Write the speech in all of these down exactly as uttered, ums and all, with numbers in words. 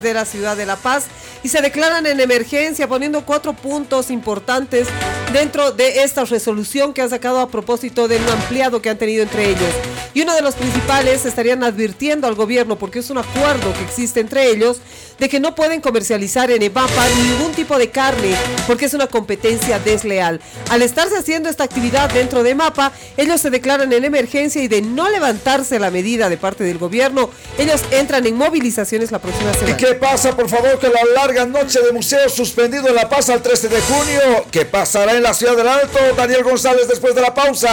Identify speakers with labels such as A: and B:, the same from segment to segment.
A: de la ciudad de La Paz y se declaran en emergencia, poniendo cuatro puntos importantes dentro de esta resolución que han sacado a propósito del ampliado que han tenido entre ellos. Y uno de los principales estarían advirtiendo al gobierno, porque es un acuerdo que existe entre ellos, de que no pueden comercializar en EMAPA ningún tipo de carne, porque es una competencia desleal. Al estarse haciendo esta actividad dentro de EMAPA, ellos se declaran en emergencia y de no levantarse la medida de parte del gobierno, ellos entran en movilizaciones la próxima semana.
B: ¿Y qué pasa, por favor, con la larga noche de museo suspendido en La Paz al trece de junio? ¿Qué pasará en la ciudad del Alto? Daniel González después de la pausa.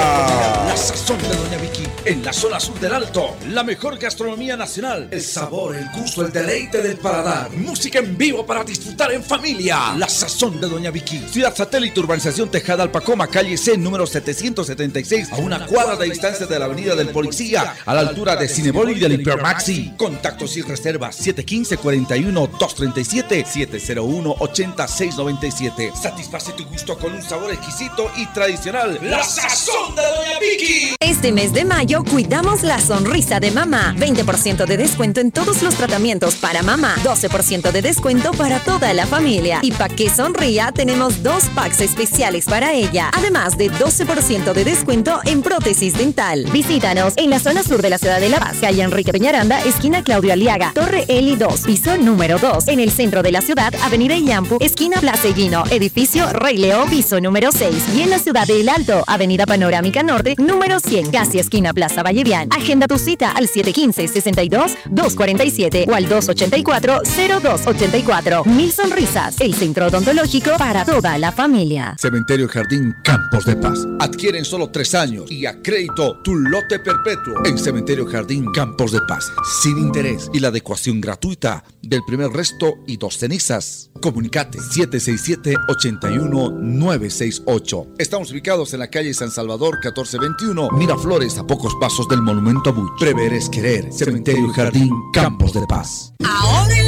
C: La sazón de Doña Vicky en la zona sur del Alto. La mejor gastronomía nacional. El sabor, el gusto, el deleite del paladar. Música en vivo para disfrutar en familia. La sazón de Doña Vicky. Ciudad Satélite, Urbanización Tejada, Alpacoma, calle C, número setecientos setenta y seis, a una cuadra de distancia de la Avenida del Policía, a la altura de Cinebol y del Hipermaxi. Contactos y reservas siete uno cinco, cuatro uno, dos tres siete, siete cero uno, ocho seis nueve siete. Satisface tu gusto con un sabor exquisito y tradicional. La sazón de Doña Vicky.
D: Este mes de mayo cuidamos la sonrisa de mamá. veinte por ciento de descuento en todos los tratamientos para mamá. doce por ciento de descuento para toda la familia. Y para que sonría, tenemos dos packs especiales para ella. Además de doce por ciento de descuento en prótesis dental. Visítanos en la zona sur de la ciudad de La Paz. Calle Enrique Peñaranda, esquina Claudio Aliaga. Torre Eli dos, piso número dos. En el centro de la ciudad, Avenida Illampu, esquina Plaza Eguino. Edificio Rey León, piso número seis. Y en la ciudad de El Alto, Avenida Panorámica Norte, número cien. Casi esquina Plaza Vallevian. Agenda tu cita al siete uno cinco, seis dos, dos cuatro siete o al dos ocho cuatro, cero dos ocho cuatro. Mil Sonrisas, el centro odontológico para toda la familia.
C: Cementerio Jardín Campos de Paz. Adquieren solo tres años y a crédito tu lote perpetuo en Cementerio Jardín Campos de Paz. Sin interés y la adecuación gratuita del primer resto y dos cenizas. Comunicate siete seis siete, ocho uno nueve seis ocho. Estamos ubicados en la calle San Salvador catorce veintiuno, Miraflores, a pocos pasos del Monumento a Bush. Prever es querer. Cementerio Jardín Campos de Paz.
E: Ahora en